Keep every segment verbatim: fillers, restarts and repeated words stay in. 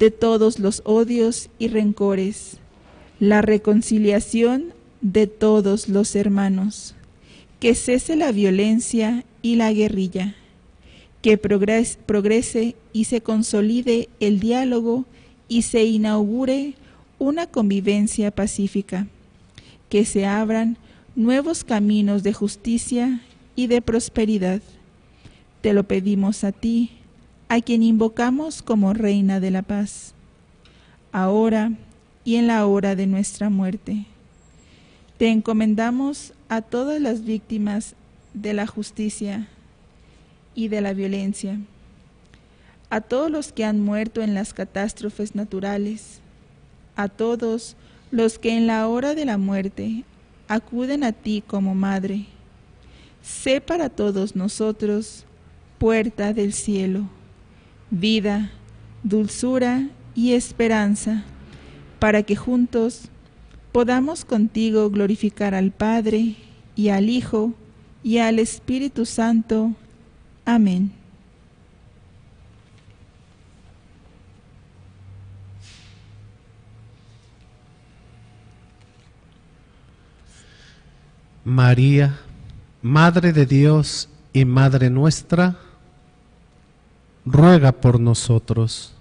de todos los odios y rencores, la reconciliación de todos los hermanos, que cese la violencia y la guerrilla, que progrese, progrese y se consolide el diálogo y se inaugure una convivencia pacífica, que se abran nuevos caminos de justicia y de prosperidad. Te lo pedimos a ti, a quien invocamos como Reina de la Paz, ahora y en la hora de nuestra muerte. Te encomendamos a todas las víctimas de la justicia y de la violencia, a todos los que han muerto en las catástrofes naturales, a todos los que en la hora de la muerte acuden a ti como Madre. Sé para todos nosotros puerta del cielo, vida, dulzura y esperanza, para que juntos podamos contigo glorificar al Padre y al Hijo y al Espíritu Santo. Amén. María, Madre de Dios y Madre nuestra, ruega por nosotros.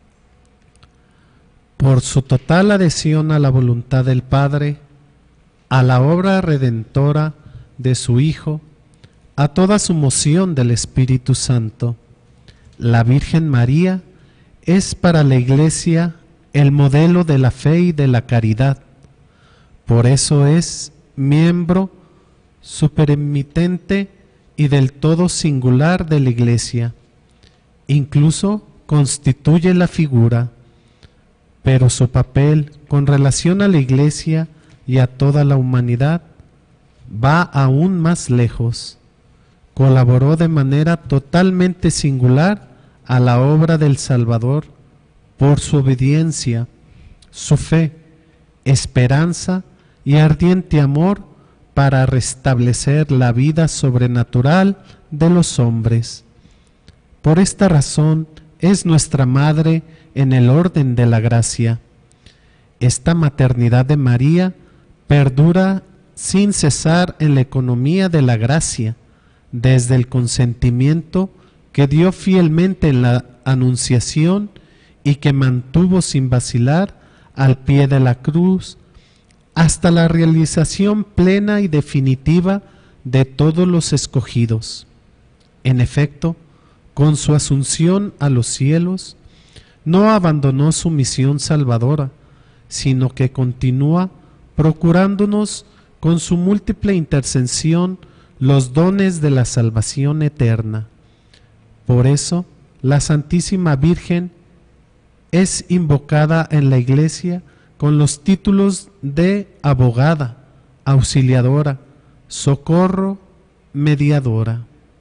Por su total adhesión a la voluntad del Padre, a la obra redentora de su Hijo, a toda su moción del Espíritu Santo, la Virgen María es para la Iglesia el modelo de la fe y de la caridad. Por eso es miembro superemitente y del todo singular de la Iglesia. Incluso constituye la figura, pero su papel con relación a la Iglesia y a toda la humanidad va aún más lejos. Colaboró de manera totalmente singular a la obra del Salvador por su obediencia, su fe, esperanza y ardiente amor para restablecer la vida sobrenatural de los hombres. Por esta razón es nuestra Madre en el orden de la gracia. Esta maternidad de María perdura sin cesar en la economía de la gracia, desde el consentimiento que dio fielmente en la Anunciación y que mantuvo sin vacilar al pie de la cruz, hasta la realización plena y definitiva de todos los escogidos. En efecto, con su asunción a los cielos, no abandonó su misión salvadora, sino que continúa procurándonos con su múltiple intercesión los dones de la salvación eterna. Por eso, la Santísima Virgen es invocada en la Iglesia con los títulos de abogada, auxiliadora, socorro, mediadora.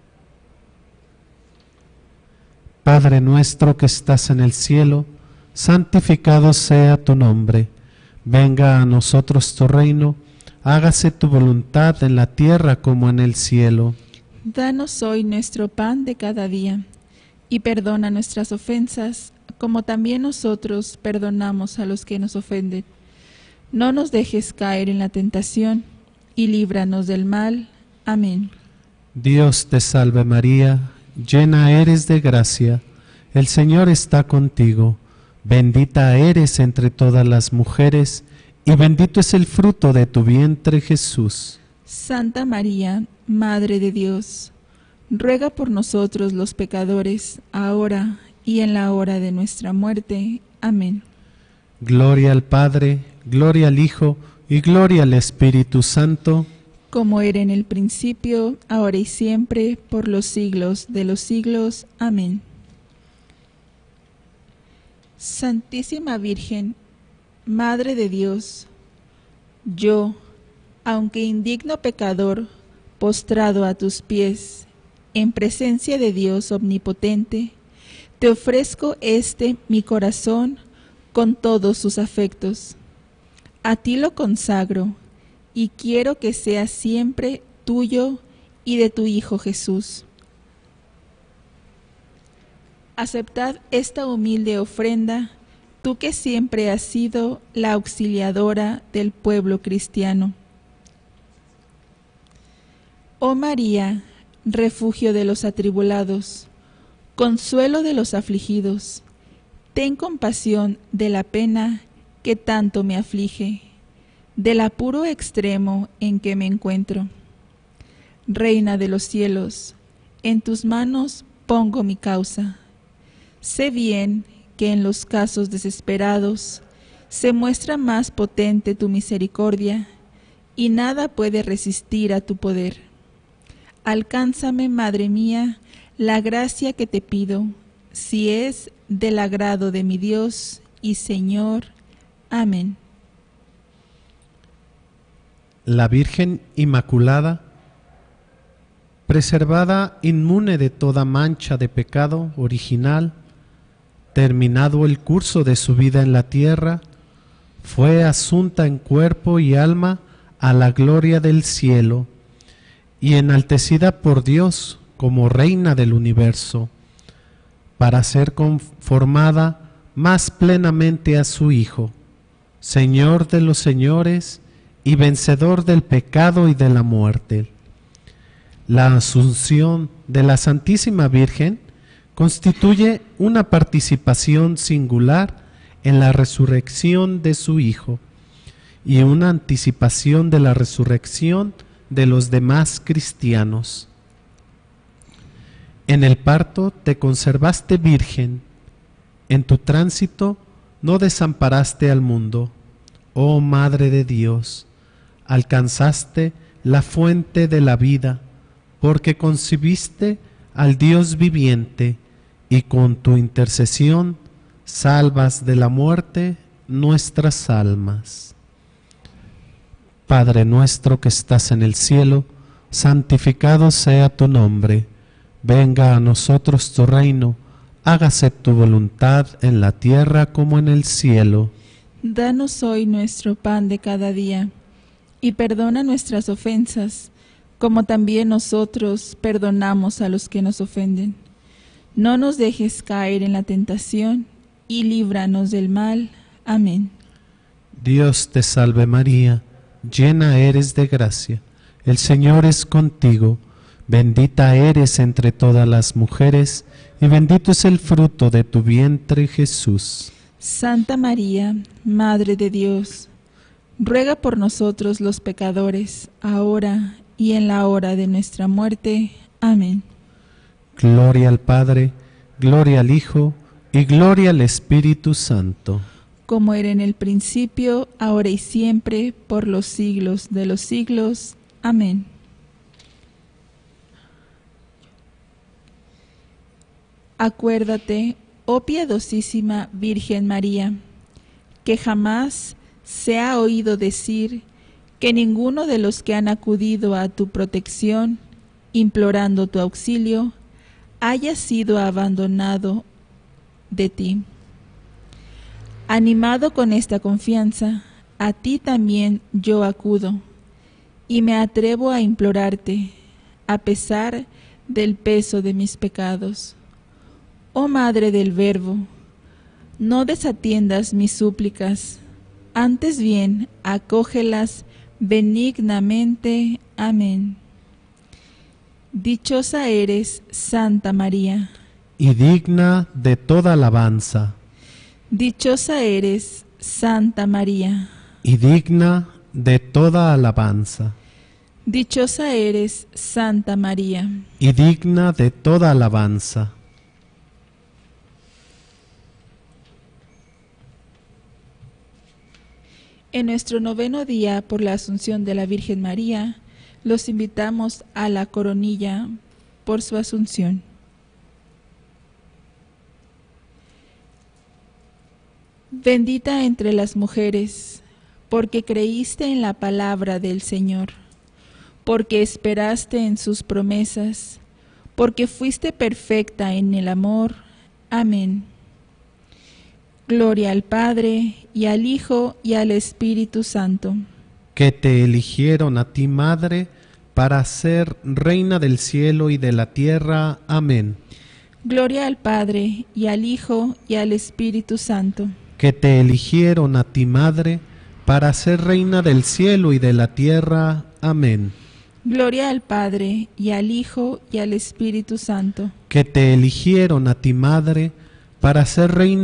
Padre nuestro que estás en el cielo, santificado sea tu nombre. Venga a nosotros tu reino, hágase tu voluntad en la tierra como en el cielo. Danos hoy nuestro pan de cada día, y perdona nuestras ofensas, como también nosotros perdonamos a los que nos ofenden. No nos dejes caer en la tentación, y líbranos del mal. Amén. Dios te salve María, llena eres de gracia, el Señor está contigo. Bendita eres entre todas las mujeres, y bendito es el fruto de tu vientre, Jesús. Santa María, Madre de Dios, ruega por nosotros los pecadores, ahora y en la hora de nuestra muerte. Amén. Gloria al Padre, gloria al Hijo, y gloria al Espíritu Santo, como era en el principio, ahora y siempre, por los siglos de los siglos. Amén. Santísima Virgen, Madre de Dios, yo, aunque indigno pecador, postrado a tus pies, en presencia de Dios omnipotente, te ofrezco este mi corazón con todos sus afectos. A ti lo consagro, y quiero que sea siempre tuyo y de tu Hijo Jesús. Aceptad esta humilde ofrenda tú que siempre has sido la auxiliadora del pueblo cristiano. Oh María, refugio de los atribulados, consuelo de los afligidos, ten compasión de la pena que tanto me aflige, del apuro extremo en que me encuentro. Reina de los cielos, en tus manos pongo mi causa. Sé bien que en los casos desesperados se muestra más potente tu misericordia y nada puede resistir a tu poder. Alcánzame, Madre mía, la gracia que te pido, si es del agrado de mi Dios y Señor. Amén. La Virgen Inmaculada, preservada inmune de toda mancha de pecado original, terminado el curso de su vida en la tierra, fue asunta en cuerpo y alma a la gloria del cielo y enaltecida por Dios como Reina del universo, para ser conformada más plenamente a su Hijo, Señor de los señores y vencedor del pecado y de la muerte. La asunción de la Santísima Virgen constituye una participación singular en la resurrección de su Hijo y una anticipación de la resurrección de los demás cristianos. En el parto te conservaste virgen, en tu tránsito no desamparaste al mundo. Oh Madre de Dios, alcanzaste la fuente de la vida, porque concibiste al Dios viviente, y con tu intercesión salvas de la muerte nuestras almas. Padre nuestro que estás en el cielo, santificado sea tu nombre. Venga a nosotros tu reino, hágase tu voluntad en la tierra como en el cielo. Danos hoy nuestro pan de cada día, y perdona nuestras ofensas, como también nosotros perdonamos a los que nos ofenden. No nos dejes caer en la tentación, y líbranos del mal. Amén. Dios te salve María, llena eres de gracia, el Señor es contigo, bendita eres entre todas las mujeres, y bendito es el fruto de tu vientre, Jesús. Santa María, Madre de Dios, ruega por nosotros los pecadores, ahora y en la hora de nuestra muerte. Amén. Gloria al Padre, gloria al Hijo, y gloria al Espíritu Santo. Como era en el principio, ahora y siempre, por los siglos de los siglos. Amén. Acuérdate, oh piadosísima Virgen María, que jamás se ha oído decir que ninguno de los que han acudido a tu protección, implorando tu auxilio, haya sido abandonado de ti. Animado con esta confianza, a ti también yo acudo, y me atrevo a implorarte, a pesar del peso de mis pecados. Oh Madre del Verbo, no desatiendas mis súplicas, antes bien acógelas benignamente. Amén. Dichosa eres, Santa María, y digna de toda alabanza. Dichosa eres, Santa María, y digna de toda alabanza. Dichosa eres, Santa María, y digna de toda alabanza. En nuestro noveno día por la Asunción de la Virgen María, los invitamos a la coronilla por su Asunción. Bendita entre las mujeres, porque creíste en la palabra del Señor, porque esperaste en sus promesas, porque fuiste perfecta en el amor. Amén. Gloria al Padre, y al Hijo, y al Espíritu Santo. Que te eligieron a ti, Madre, para ser Reina del cielo y de la tierra. Amén. Gloria al Padre, y al Hijo, y al Espíritu Santo. que te eligieron a ti, Madre, para ser reina del cielo y de la tierra. Amén. Gloria al Padre, y al Hijo, y al Espíritu Santo. Que te eligieron a ti, Madre, para ser reina